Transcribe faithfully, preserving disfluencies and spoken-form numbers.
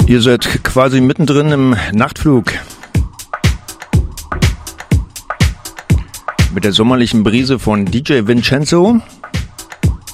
Ihr seid quasi mittendrin im Nachtflug. Mit der sommerlichen Brise von D J Vincenzo.